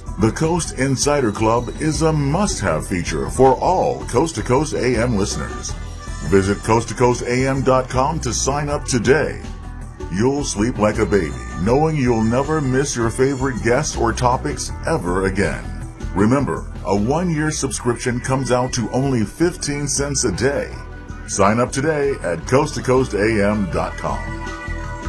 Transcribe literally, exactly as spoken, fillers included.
The Coast Insider Club is a must-have feature for all Coast to Coast A M listeners. Visit coast to coast a m dot com to sign up today. You'll sleep like a baby, knowing you'll never miss your favorite guests or topics ever again. Remember, a one-year subscription comes out to only fifteen cents a day. Sign up today at coast to coast a m dot com.